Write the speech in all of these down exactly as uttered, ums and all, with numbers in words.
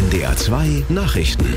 N D R zwei Nachrichten.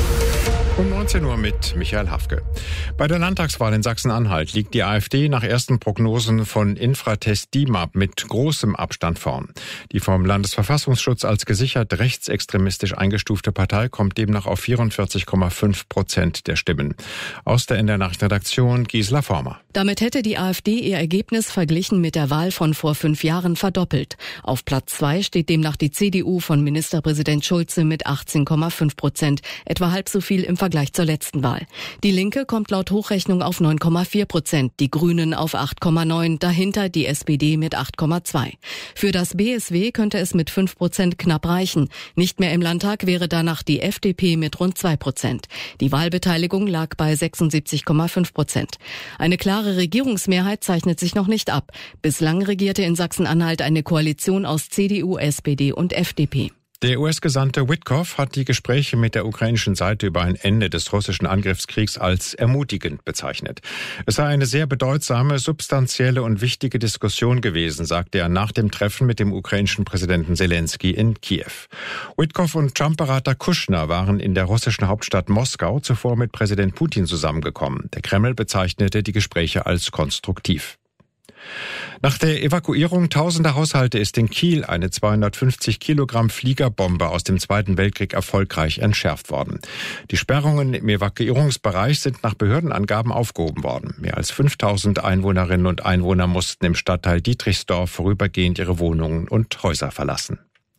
Um neunzehn Uhr mit Michael Hafke. Bei der Landtagswahl in Sachsen-Anhalt liegt die AfD nach ersten Prognosen von Infratest DIMAP mit großem Abstand vorn. Die vom Landesverfassungsschutz als gesichert rechtsextremistisch eingestufte Partei kommt demnach auf vierundvierzig Komma fünf Prozent der Stimmen. Aus der N D R-Nachrichtenredaktion Gisela Former. Damit hätte die AfD ihr Ergebnis verglichen mit der Wahl von vor fünf Jahren verdoppelt. Auf Platz zwei steht demnach die C D U von Ministerpräsident Schulze mit achtzehn Komma fünf Prozent, etwa halb so viel im Vergleich zur letzten Wahl. Die Linke kommt laut Hochrechnung auf neun Komma vier Prozent, die Grünen auf acht Komma neun, dahinter die S P D mit acht Komma zwei. Für das B S W könnte es mit fünf Prozent knapp reichen. Nicht mehr im Landtag wäre danach die F D P mit rund zwei Prozent. Die Wahlbeteiligung lag bei sechsundsiebzig Komma fünf Prozent. Eine klare Regierungsmehrheit zeichnet sich noch nicht ab. Bislang regierte in Sachsen-Anhalt eine Koalition aus C D U, S P D und F D P. Der U S-Gesandte Witkoff hat die Gespräche mit der ukrainischen Seite über ein Ende des russischen Angriffskriegs als ermutigend bezeichnet. Es sei eine sehr bedeutsame, substanzielle und wichtige Diskussion gewesen, sagte er nach dem Treffen mit dem ukrainischen Präsidenten Zelensky in Kiew. Witkoff und Trump-Berater Kushner waren in der russischen Hauptstadt Moskau zuvor mit Präsident Putin zusammengekommen. Der Kreml bezeichnete die Gespräche als konstruktiv. Nach der Evakuierung tausender Haushalte ist in Kiel eine zweihundertfünfzig Kilogramm Fliegerbombe aus dem Zweiten Weltkrieg erfolgreich entschärft worden. Die Sperrungen im Evakuierungsbereich sind nach Behördenangaben aufgehoben worden. Mehr als fünftausend Einwohnerinnen und Einwohner mussten im Stadtteil Dietrichsdorf vorübergehend ihre Wohnungen und Häuser verlassen.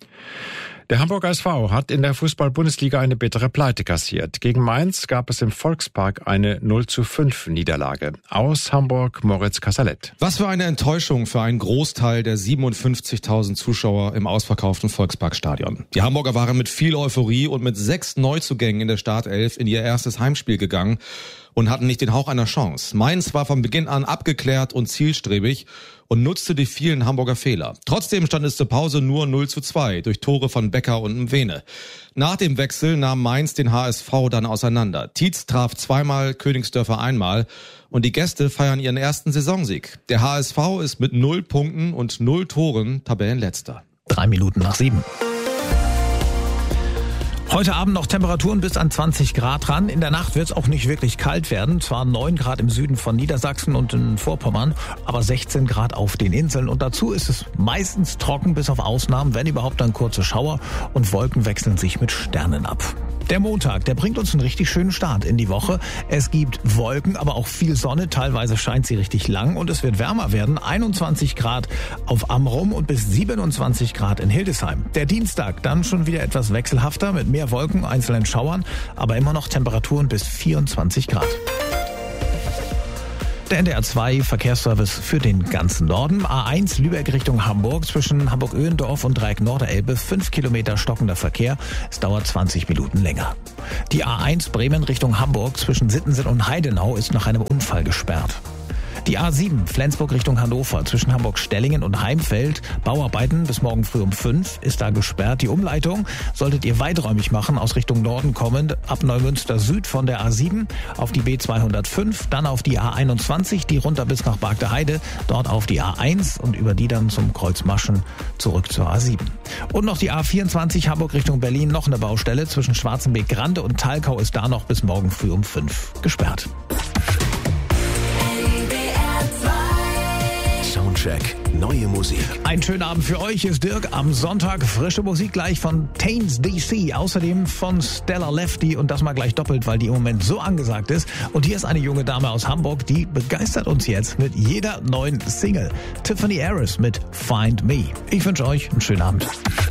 Der Hamburger S V hat in der Fußball-Bundesliga eine bittere Pleite kassiert. Gegen Mainz gab es im Volkspark eine null zu fünf Niederlage. Aus Hamburg Moritz Kassalet. Was für eine Enttäuschung für einen Großteil der siebenundfünfzigtausend Zuschauer im ausverkauften Volksparkstadion. Die Hamburger waren mit viel Euphorie und mit sechs Neuzugängen in der Startelf in ihr erstes Heimspiel gegangen und hatten nicht den Hauch einer Chance. Mainz war von Beginn an abgeklärt und zielstrebig und nutzte die vielen Hamburger Fehler. Trotzdem stand es zur Pause nur null zu zwei durch Tore von Becker und Mwene. Nach dem Wechsel nahm Mainz den H S V dann auseinander. Tietz traf zweimal, Königsdörfer einmal und die Gäste feiern ihren ersten Saisonsieg. Der H S V ist mit null Punkten und null Toren Tabellenletzter. Drei Minuten nach sieben. Heute Abend noch Temperaturen bis an zwanzig Grad ran. In der Nacht wird es auch nicht wirklich kalt werden. Zwar neun Grad im Süden von Niedersachsen und in Vorpommern, aber sechzehn Grad auf den Inseln. Und dazu ist es meistens trocken, bis auf Ausnahmen, wenn überhaupt dann kurze Schauer und Wolken wechseln sich mit Sternen ab. Der Montag, der bringt uns einen richtig schönen Start in die Woche. Es gibt Wolken, aber auch viel Sonne. Teilweise scheint sie richtig lang und es wird wärmer werden. einundzwanzig Grad auf Amrum und bis siebenundzwanzig Grad in Hildesheim. Der Dienstag dann schon wieder etwas wechselhafter mit mehr Wolken, einzelnen Schauern, aber immer noch Temperaturen bis vierundzwanzig Grad. Der N D R zwei Verkehrsservice für den ganzen Norden. A eins Lübeck Richtung Hamburg zwischen Hamburg-Öhendorf und Dreieck Norderelbe. Fünf Kilometer stockender Verkehr. Es dauert zwanzig Minuten länger. Die A eins Bremen Richtung Hamburg zwischen Sittensen und Heidenau ist nach einem Unfall gesperrt. Die A sieben Flensburg Richtung Hannover zwischen Hamburg-Stellingen und Heimfeld. Bauarbeiten bis morgen früh um fünf ist da gesperrt. Die Umleitung solltet ihr weiträumig machen, aus Richtung Norden kommend, ab Neumünster Süd von der A sieben auf die B zweihundertfünf, dann auf die A einundzwanzig, die runter bis nach Bargteheide, dort auf die A eins und über die dann zum Kreuz Maschen zurück zur A sieben. Und noch die A vierundzwanzig Hamburg Richtung Berlin, noch eine Baustelle zwischen Schwarzenbeek-Grande und Thalkau ist da noch bis morgen früh um fünf gesperrt. Soundcheck, neue Musik. Ein schönen Abend für euch, ist Dirk. Am Sonntag frische Musik gleich von Tains D C, außerdem von Stella Lefty und das mal gleich doppelt, weil die im Moment so angesagt ist. Und hier ist eine junge Dame aus Hamburg, die begeistert uns jetzt mit jeder neuen Single. Tiffany Harris mit Find Me. Ich wünsche euch einen schönen Abend.